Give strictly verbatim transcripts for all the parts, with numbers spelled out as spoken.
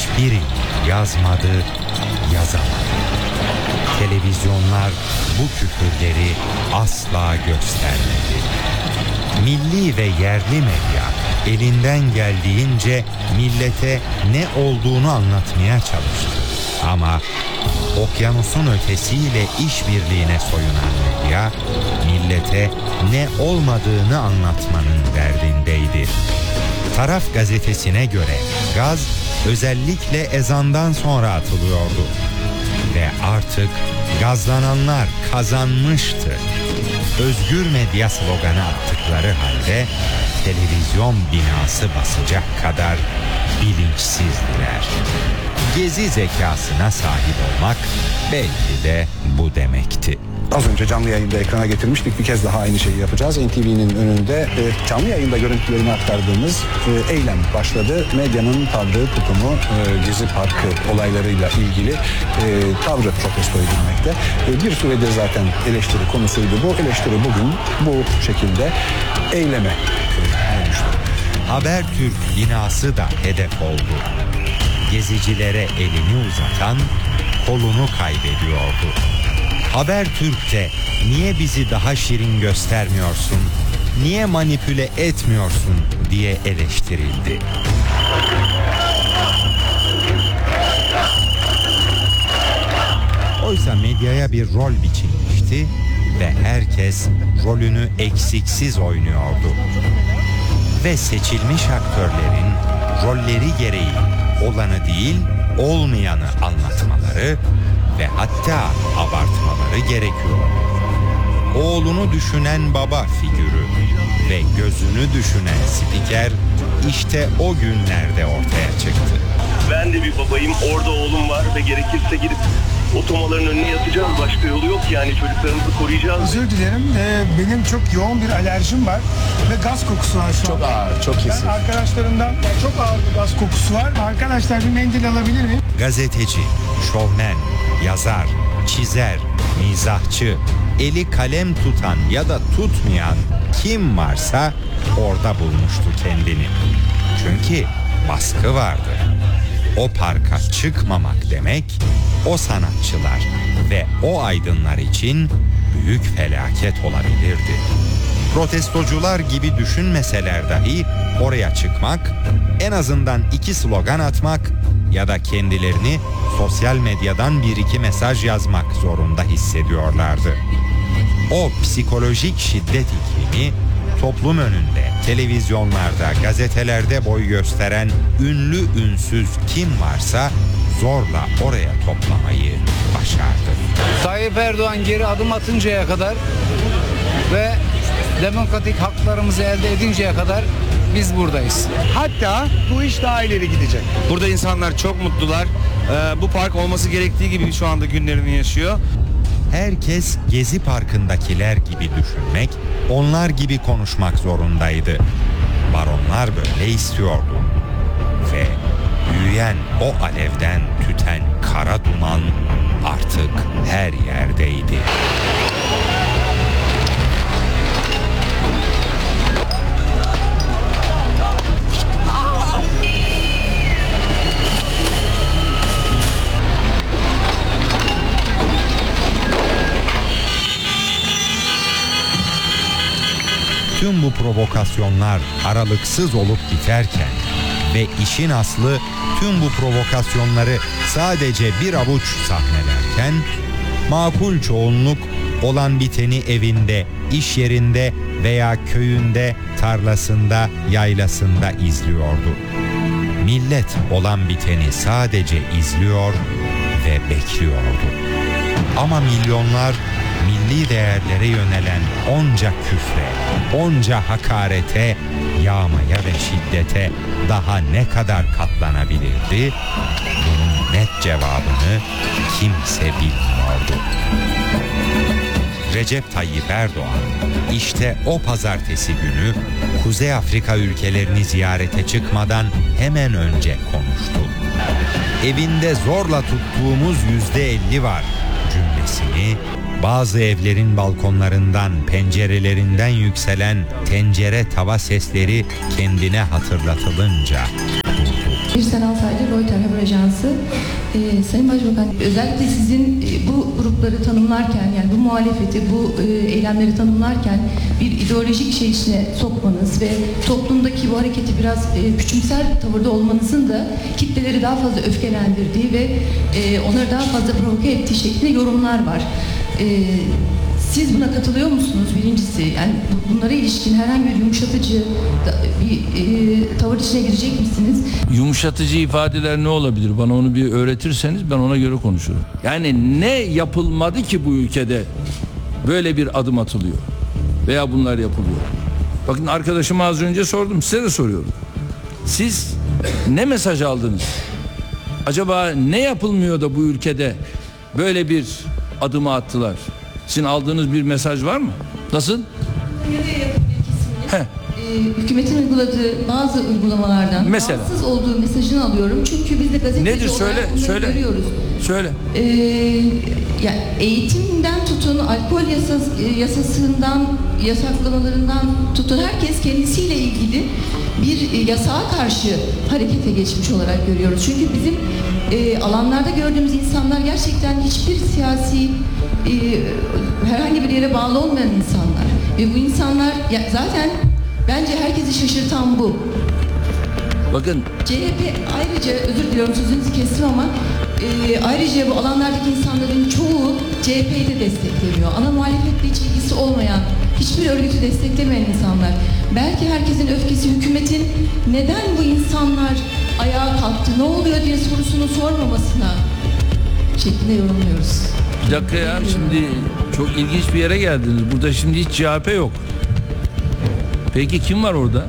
hiçbiri yazmadı, yazamadı. Televizyonlar bu küfürleri asla göstermedi. Milli ve yerli medya elinden geldiğince millete ne olduğunu anlatmaya çalıştı. Ama okyanusun ötesiyle işbirliğine soyunan medya, millete ne olmadığını anlatmanın derdindeydi. Taraf gazetesine göre gaz özellikle ezandan sonra atılıyordu. Ve artık gazlananlar kazanmıştı. Özgür medya sloganı attıkları halde televizyon binası basacak kadar bilinçsizdiler. Gezi zekasına sahip olmak belki de bu demekti. Az önce canlı yayında ekrana getirmiştik. Bir kez daha aynı şeyi yapacağız. N T V'nin önünde e, canlı yayında görüntülerini aktardığımız e, eylem başladı. Medyanın tavrı, tutumu e, Gezi Parkı olaylarıyla ilgili e, tavrı protesto edilmekte. E, bir süredir zaten eleştiri konusuydu. Bu eleştiri bugün bu şekilde eyleme olmuştu. Habertürk binası da hedef oldu. Gezicilere elini uzatan kolunu kaybediyordu. Habertürk'te niye bizi daha şirin göstermiyorsun, niye manipüle etmiyorsun diye eleştirildi. Oysa medyaya bir rol biçilmişti ve herkes rolünü eksiksiz oynuyordu. Ve seçilmiş aktörlerin rolleri gereği olanı değil, olmayanı anlatmaları ve hatta abartmaları gerekiyor. Oğlunu düşünen baba figürü ve gözünü düşünen spiker işte o günlerde ortaya çıktı. Ben de bir babayım, orada oğlum var ve gerekirse gidip otomaların önüne yatacağız. Başka yolu yok yani, çocuklarımızı koruyacağız. Özür dilerim, ee, benim çok yoğun bir alerjim var ve gaz kokusu var şu an. Çok ağır, çok kesin. Ben arkadaşlarımdan çok ağır bir gaz kokusu var. Arkadaşlar bir mendil alabilir miyim? Gazeteci, şovmen, yazar, çizer, mizahçı, eli kalem tutan ya da tutmayan kim varsa orada bulmuştu kendini. Çünkü baskı vardı. O parka çıkmamak demek, o sanatçılar ve o aydınlar için büyük felaket olabilirdi. Protestocular gibi düşünmeseler dahi oraya çıkmak, en azından iki slogan atmak ya da kendilerini sosyal medyadan bir iki mesaj yazmak zorunda hissediyorlardı. O psikolojik şiddet iklimi toplum önünde, televizyonlarda, gazetelerde boy gösteren ünlü ünsüz kim varsa zorla oraya toplamayı başardı. Tayyip Erdoğan geri adım atıncaya kadar ve demokratik haklarımızı elde edinceye kadar biz buradayız. Hatta bu iş daha ileri gidecek. Burada insanlar çok mutlular. Ee, bu park olması gerektiği gibi şu anda günlerini yaşıyor. Herkes Gezi Parkı'ndakiler gibi düşünmek, onlar gibi konuşmak zorundaydı. Baronlar böyle istiyordu. Ve büyüyen o alevden tüten kara duman artık her yerdeydi. Tüm bu provokasyonlar aralıksız olup biterken ve işin aslı tüm bu provokasyonları sadece bir avuç sahnelerken, makul çoğunluk olan biteni evinde, iş yerinde veya köyünde, tarlasında, yaylasında izliyordu. Millet olan biteni sadece izliyor ve bekliyordu. Ama milyonlar milli değerlere yönelen onca küfre, onca hakarete, yağmaya ve şiddete daha ne kadar katlanabilirdi? Bunun net cevabını kimse bilmiyordu. Recep Tayyip Erdoğan işte o pazartesi günü Kuzey Afrika ülkelerini ziyarete çıkmadan hemen önce konuştu. Evinde zorla tuttuğumuz yüzde elli var cümlesini bazı evlerin balkonlarından, pencerelerinden yükselen tencere tava sesleri kendine hatırlatılınca Bir sanal sadece Reuters Ajansı. Ee, Sayın Başbakan, özellikle sizin e, bu grupları tanımlarken, yani bu muhalefeti, bu e, eylemleri tanımlarken bir ideolojik şey içine sokmanız ve toplumdaki bu hareketi biraz e, küçümser tavırda olmanızın da kitleleri daha fazla öfkelendirdiği ve e, onları daha fazla provoke ettiği şeklinde yorumlar var. E, Siz buna katılıyor musunuz? Birincisi, yani bunlara ilişkin herhangi bir yumuşatıcı da, bir e, tavır içine girecek misiniz? Yumuşatıcı ifadeler ne olabilir? Bana onu bir öğretirseniz ben ona göre konuşurum. Yani ne yapılmadı ki bu ülkede böyle bir adım atılıyor veya bunlar yapılıyor? Bakın, arkadaşıma az önce sordum, size de soruyorum. Siz ne mesaj aldınız? Acaba ne yapılmıyor da bu ülkede böyle bir adımı attılar? Sizin aldığınız bir mesaj var mı? Nasıl? He. E, hükümetin uyguladığı bazı uygulamalardan Mesela? rahatsız olduğu mesajını alıyorum. Çünkü biz de gazeteci Nedir? olarak Söyle, bunları söyle. görüyoruz. Söyle. E, ya eğitimden tutun, alkol yasas, yasasından, yasaklamalarından tutun, herkes kendisiyle ilgili bir yasağa karşı harekete geçmiş olarak görüyoruz. Çünkü bizim e, alanlarda gördüğümüz insanlar gerçekten hiçbir siyasi e, herhangi bir yere bağlı olmayan insanlar. Ve bu insanlar ya, zaten bence herkesi şaşırtan bu. Bakın, C H P ayrıca, özür diliyorum sözünüzü kestim ama e, ayrıca bu alanlardaki insanların çoğu C H P'yi de desteklemiyor. Ana muhalefetle hiç ilgisi olmayan, hiçbir örgütü desteklemeyen insanlar. Belki herkesin öfkesi hükümetin neden bu insanlar ayağa kalktı, ne oluyor diye sorusunu sormamasına şeklinde yorumluyoruz. bir dakika ya, şimdi çok ilginç bir yere geldiniz. Burada şimdi hiç C H P yok. Peki kim var orada?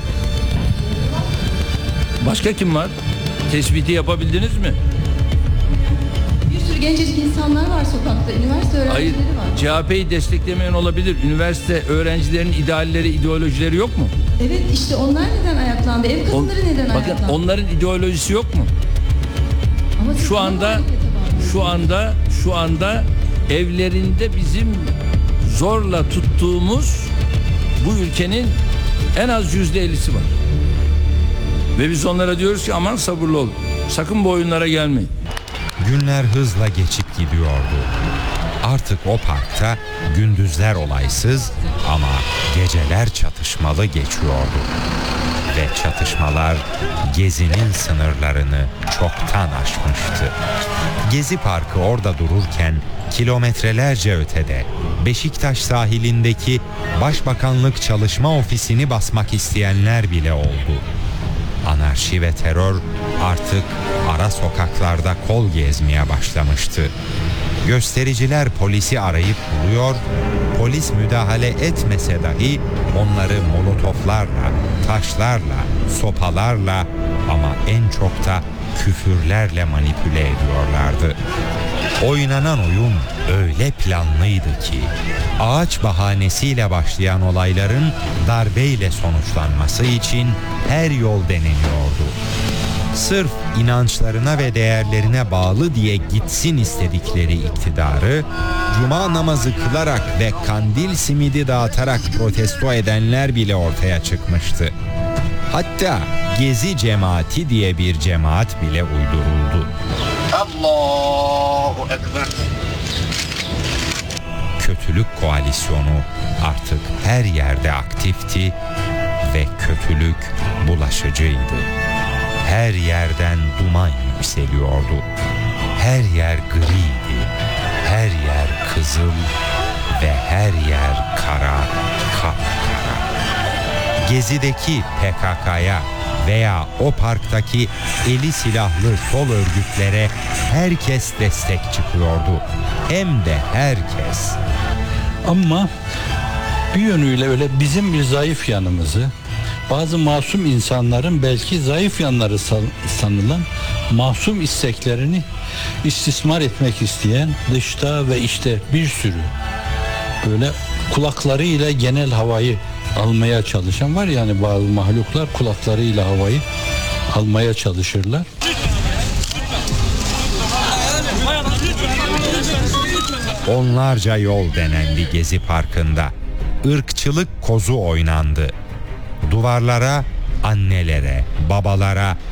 Başka kim var? Tespiti yapabildiniz mi? Bir sürü gencecik insanlar var sokakta, üniversite öğrencileri Hayır, var. C H P'yi desteklemeyen olabilir. Üniversite öğrencilerinin idealleri, ideolojileri yok mu? Evet, işte onlar neden ayaklandı? Ev kadınları On- neden bakın, ayaklandı? onların ideolojisi yok mu? Ama siz Şu ana anda muhalefete bağlısınız. şu anda şu anda evlerinde bizim zorla tuttuğumuz bu ülkenin en az yüzde ellisi var. Ve biz onlara diyoruz ki aman sabırlı olun. Sakın bu oyunlara gelmeyin. Günler hızla geçip gidiyordu. Artık o parkta gündüzler olaysız ama geceler çatışmalı geçiyordu. Ve çatışmalar Gezi'nin sınırlarını çoktan aşmıştı. Gezi Parkı orada dururken kilometrelerce ötede Beşiktaş sahilindeki Başbakanlık Çalışma Ofisi'ni basmak isteyenler bile oldu. Anarşi ve terör artık ara sokaklarda kol gezmeye başlamıştı. Göstericiler polisi arayıp buluyor, polis müdahale etmese dahi onları molotoflarla, taşlarla, sopalarla ama en çok da küfürlerle manipüle ediyorlardı. Oynanan oyun öyle planlıydı ki ağaç bahanesiyle başlayan olayların darbeyle sonuçlanması için her yol deneniyordu. Sırf inançlarına ve değerlerine bağlı diye gitsin istedikleri iktidarı, cuma namazı kılarak ve kandil simidi dağıtarak protesto edenler bile ortaya çıkmıştı. Hatta Gezi Cemaati diye bir cemaat bile uyduruldu. Allahu Ekber. Kötülük koalisyonu artık her yerde aktifti ve kötülük bulaşıcıydı. Her yerden duman yükseliyordu. Her yer griydi. Her yer kızıl ve her yer kara, kapkara. Gezi'deki P K K'ya veya o parktaki eli silahlı sol örgütlere herkes destek çıkıyordu. Hem de herkes. Ama bir yönüyle öyle bizim bir zayıf yanımızı, bazı masum insanların belki zayıf yanları sanılan masum isteklerini istismar etmek isteyen dışta ve işte bir sürü böyle kulaklarıyla genel havayı almaya çalışan var, yani bazı mahluklar kulaklarıyla havayı almaya çalışırlar. Onlarca yol denendi Gezi Parkı'nda. Irkçılık kozu oynandı. Duvarlara, annelere, babalara,